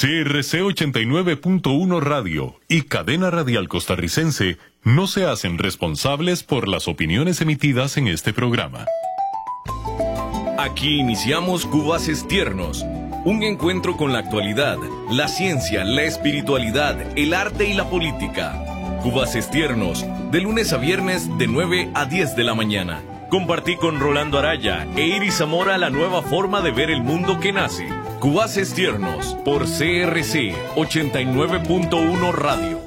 CRC 89.1 Radio y Cadena Radial Costarricense no se hacen responsables por las opiniones emitidas en este programa. Aquí iniciamos Cubaces Tiernos, un encuentro con la actualidad, la ciencia, la espiritualidad, el arte y la política. Cubaces Tiernos, de lunes a viernes de 9 a 10 de la mañana. Compartí con Rolando Araya e Iris Zamora la nueva forma de ver el mundo que nace. Cubaces Tiernos por CRC 89.1 Radio.